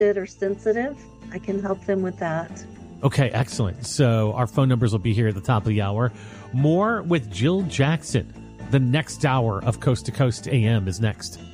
or sensitive, I can help them with that. Okay, excellent. So our phone numbers will be here at the top of the hour. More with Jill Jackson. The next hour of Coast to Coast AM is next.